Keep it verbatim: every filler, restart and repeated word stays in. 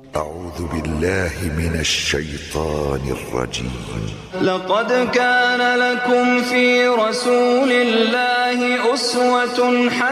أعوذ بالله من الشيطان الرجيم. لقد كان لكم في رسول الله أسوة حسنة